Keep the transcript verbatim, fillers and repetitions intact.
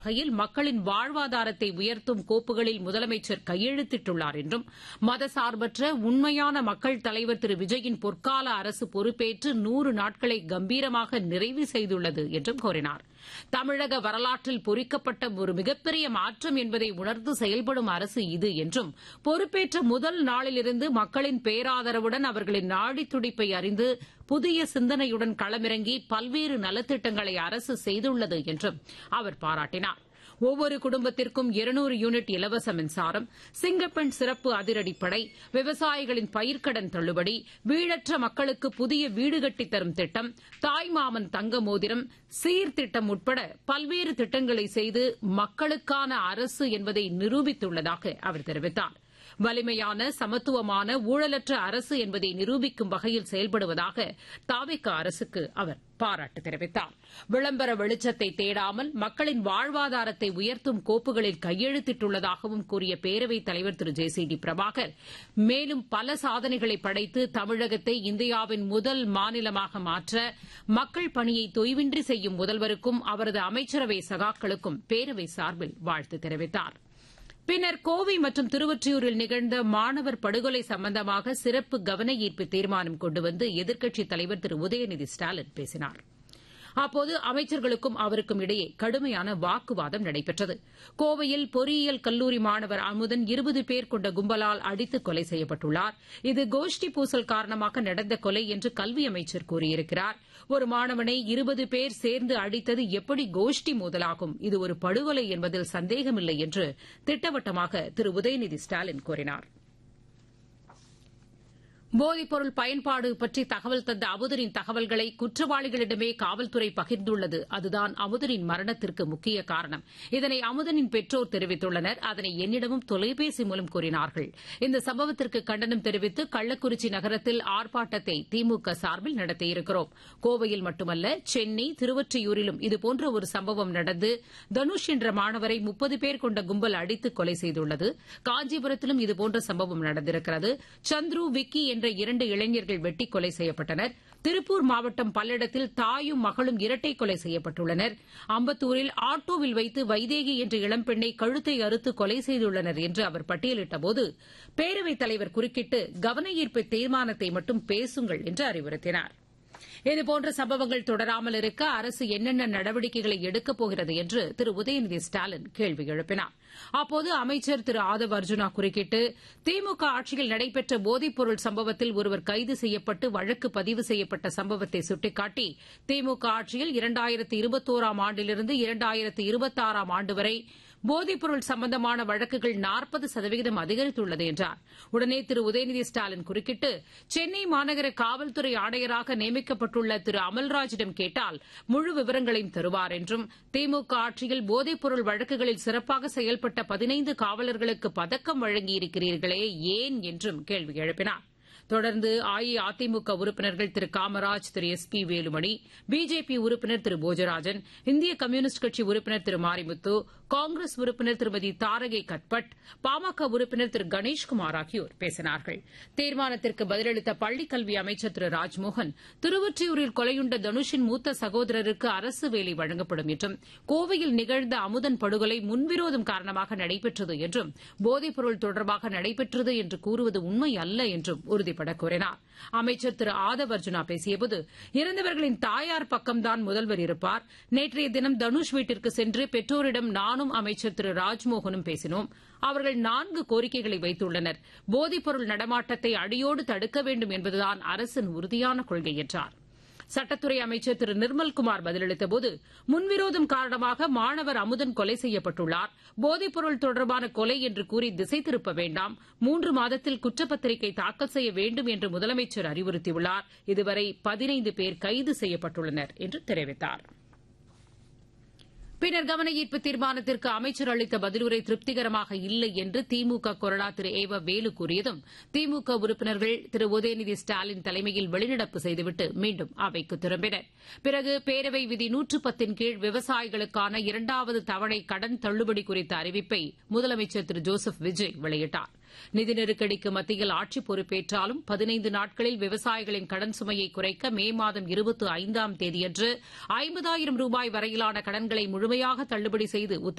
வகையில் மக்களின் வாழ்வாதாரத்தை உயர்த்தும் கோப்புகளில் முதலமைச்சர் கையெழுத்திட்டுள்ளார் என்றும் மதசார்பற்ற உண்மையான மக்கள் தலைவர் திரு விஜயின் பொற்கால அரசு பொறுப்பேற்று நூறு நாட்களை கம்பீரமாக நிறைவு செய்துள்ளது என்றும் கூறினார். தமிழக வரலாற்றில் பொறிக்கப்பட்ட ஒரு மிகப்பெரிய மாற்றம் என்பதை உணர்ந்து செயல்படும் அரசு இது என்றும் பொறுப்பேற்ற முதல் நாளிலிருந்து மக்களின் பேராதரவுடன் அவர்களின் நாடித் துடிப்பை அறிந்து புதிய சிந்தனையுடன் களமிறங்கி பல்வேறு நலத்திட்டங்களை அரசு செய்துள்ளது என்றும் அவர் பாராட்டினார். ஒவ்வொரு குடும்பத்திற்கும் இருநூறு யூனிட் இலவச மின்சாரம், சிங்கப்பெண் சிறப்பு அதிரடிப்படை, விவசாயிகளின் பயிர்க்கடன் தள்ளுபடி, வீடற்ற மக்களுக்கு புதிய வீடு கட்டித் தரும் திட்டம், தாய்மாமன் தங்க மோதிரம், சீர்திட்டம் உட்பட பல்வேறு திட்டங்களை செய்து மக்களுக்கான அரசு என்பதை நிரூபித்துள்ளதாக அவர் தெரிவித்தார். வலிமையான, சமத்துவமான, ஊழலற்ற அரசு என்பதை நிரூபிக்கும் வகையில் செயல்படுவதாக தவிக அரசுக்கு அவர் பாராட்டு தெரிவித்தார். விளம்பர வெளிச்சத்தை தேடாமல் மக்களின் வாழ்வாதாரத்தை உயர்த்தும் கோப்புகளில் கையெழுத்திட்டுள்ளதாகவும் கூறிய பேரவைத் தலைவர் திரு ஜே சி டி பிரபாகர் மேலும் பல சாதனைகளை படைத்து தமிழகத்தை இந்தியாவின் முதல் மாநிலமாக மாற்ற மக்கள் பணியை தொய்வின்றி செய்யும் முதல்வருக்கும் அவரது அமைச்சரவை சகாக்களுக்கும் பேரவை சார்பில் வாழ்த்து தெரிவித்தார். பின்னர் கோவை மற்றும் திருவொற்றியூரில் நிகழ்ந்த மாணவர் படுகொலை சம்பந்தமாக சிறப்பு கவன ஈர்ப்பு தீர்மானம் கொண்டுவந்து எதிர்க்கட்சித் தலைவர் திரு உதயநிதி ஸ்டாலின் பேசினார். அப்போது அமைச்சர்களுக்கும் அவருக்கும் இடையே கடுமையான வாக்குவாதம் நடைபெற்றது. கோவையில் பொறியியல் கல்லூரி மாணவர் அமுதன் இருபது பேர் கொண்ட கும்பலால் அடித்து கொலை செய்யப்பட்டுள்ளார். இது கோஷ்டி பூசல் காரணமாக நடந்த கொலை என்று கல்வி அமைச்சர் கூறியிருக்கிறார். ஒரு மாணவனை இருபது பேர் சேர்ந்து அடித்தது எப்படி கோஷ்டி மோதலாகும்? இது ஒரு படுகொலை என்பதில் சந்தேகமில்லை என்று திட்டவட்டமாக திரு உதயநிதி ஸ்டாலின் கூறினார். போதைப்பொருள் பயன்பாடு பற்றி தகவல் தந்த அமுதனின் தகவல்களை குற்றவாளிகளிடமே காவல்துறை பகிர்ந்துள்ளது. அதுதான் அமுதனின் மரணத்திற்கு முக்கிய காரணம். இதனை அமுதனின் பெற்றோர் தெரிவித்துள்ளனர். அதனை என்னிடமும் தொலைபேசி மூலம் கூறினார்கள். இந்த சம்பவத்திற்கு கண்டனம் தெரிவித்து கள்ளக்குறிச்சி நகரத்தில் ஆர்ப்பாட்டத்தை திமுக சார்பில் நடத்தியிருக்கிறோம். கோவையில் மட்டுமல்ல, சென்னை, திருவொற்றியூரிலும் இதுபோன்ற ஒரு சம்பவம் நடந்து தனுஷ் என்ற மாணவரை முப்பது பேர் கொண்ட கும்பல் அடித்து கொலை செய்துள்ளது. காஞ்சிபுரத்திலும் இதுபோன்ற சம்பவம் நடந்திருக்கிறது. சந்துரு, விக்கி என்ற இரண்டு இளைஞர்கள் வெட்டி கொலை செய்யப்பட்டனர். திருப்பூர் மாவட்டம் பல்லடத்தில் தாயும் மகளும் இரட்டை கொலை செய்யப்பட்டுள்ளனர். அம்பத்தூரில் ஆட்டோவில் வைத்து வைதேகி என்ற இளம்பெண்ணை கழுத்தை அறுத்து கொலை செய்துள்ளனர் என்று அவர் பட்டியலிட்டபோது பேரவைத் தலைவர் குறுக்கிட்டு கவன ஈர்ப்பு தீர்மானத்தை மட்டும் பேசுங்கள் என்று அறிவுறுத்தினார். இதுபோன்ற சம்பவங்கள் தொடராமல் இருக்க அரசு என்னென்ன நடவடிக்கைகளை எடுக்கப் போகிறது என்று திரு உதயநிதி ஸ்டாலின் கேள்வி எழுப்பினார். அப்போது அமைச்சர் திரு ஆதவ் அர்ஜுனா குறுக்கிட்டு திமுக ஆட்சியில் நடைபெற்ற போதைப்பொருள் சம்பவத்தில் ஒருவர் கைது செய்யப்பட்டு வழக்கு பதிவு செய்யப்பட்ட சம்பவத்தை சுட்டிக்காட்டி திமுக ஆட்சியில் இரண்டாயிரத்து இருபத்தோராம் ஆண்டிலிருந்து இரண்டாயிரத்து இருபத்தாறாம் ஆண்டு வரை போதைப்பொருள் சம்பந்தமான வழக்குகள் நாற்பது சதவீதம் அதிகரித்துள்ளது என்றார். உடனே திரு உதயநிதி ஸ்டாலின் குறுக்கிட்டு சென்னை மாநகர காவல்துறை ஆணையராக நியமிக்கப்பட்டுள்ள திரு அமல்ராஜிடம் கேட்டால் முழு விவரங்களையும் தருவார் என்றும் திமுக ஆட்சியில் போதைப்பொருள் வழக்குகளில் சிறப்பாக செயல்பட்ட பதினைந்து காவலர்களுக்கு பதக்கம் வழங்கியிருக்கிறீர்களே ஏன் என்றும் கேள்வி எழுப்பினார். தொடர்ந்து அஇஅதிமுக உறுப்பினர்கள் திரு காமராஜ், திரு எஸ் பி வேலுமணி, பிஜேபி உறுப்பினர் திரு போஜராஜன், இந்திய கம்யூனிஸ்ட் கட்சி உறுப்பினர் திரு மாரிமுத்து, காங்கிரஸ் உறுப்பினர் திருமதி தாரகை கட்பட், பாமக உறுப்பினர் திரு கணேஷ்குமார் ஆகியோர் பேசினார்கள். தீர்மானத்திற்கு பதிலளித்த பள்ளிக்கல்வி அமைச்சர் திரு ராஜ்மோகன் திருவொற்றியூரில் கொலையுண்ட தனுஷின் மூத்த சகோதரருக்கு அரசு வேலை வழங்கப்படும் என்றும் கோவையில் நிகழ்ந்த அமுதன் படுகொலை முன்விரோதம் காரணமாக நடைபெற்றது என்றும் போதைப்பொருள் தொடர்பாக நடைபெற்றது என்று கூறுவது உண்மை அல்ல என்றும் உறுதிப்பட கூறினார். அமைச்சர் திரு ஆதவ் அர்ஜுனா பேசியபோது இறந்தவர்களின் தாயார் பக்கம்தான் முதல்வர் இருப்பார். நேற்றைய தினம் தனுஷ் வீட்டிற்கு சென்று பெற்றோரிடம் நானும் அமைச்சர் திரு ராஜ்மோகனும் பேசினோம். அவர்கள் நான்கு கோரிக்கைகளை வைத்துள்ளனர். போதைப்பொருள் நடமாட்டத்தை அடியோடு தடுக்க வேண்டும் என்பதுதான் அரசின் உறுதியான கொள்கை என்றார். சட்டத்துறை அமைச்சர் திரு நிர்மல்குமார் பதிலளித்தபோது முன்விரோதம் காரணமாக மாணவர் அமுதன் கொலை செய்யப்பட்டுள்ளார். போதைப்பொருள் தொடர்பான கொலை என்று கூறி திசை திருப்ப வேண்டாம். மூன்று மாதத்தில் குற்றப்பத்திரிகை தாக்கல் செய்ய வேண்டும் என்று முதலமைச்சர் அறிவுறுத்தியுள்ளார். இதுவரை பதினைந்து பேர் கைது செய்யப்பட்டுள்ளனர் என்று தெரிவித்தார். பின்னர் கவன ஈர்ப்பு தீர்மானத்திற்கு அமைச்சர் அளித்த பதிலுரை திருப்திகரமாக இல்லை என்று திமுக கொறடா திரு ஏ வ வேலு கூறியதும் திமுக உறுப்பினர்கள் திரு உதயநிதி ஸ்டாலின் தலைமையில் வெளிநடப்பு செய்துவிட்டு மீண்டும் அவைக்கு திரும்பினர். பிறகு பேரவை விதி நூற்று பத்தின் கீழ் விவசாயிகளுக்கான இரண்டாவது தவணை கடன் தள்ளுபடி குறித்த அறிவிப்பை முதலமைச்சர் திரு ஜோசப் விஜய் வெளியிட்டார். நிதி நெருக்கடிக்கு மத்தியில் ஆட்சி பொறுப்பேற்றாலும் பதினைந்து நாட்களில் விவசாயிகளின் கடன் சுமையை குறைக்க மே மாதம் இருபத்தி ஐந்தாம் தேதியன்று ஐம்பதாயிரம் ரூபாய் வரையிலான கடன்களை முழுமையாக தள்ளுபடி செய்து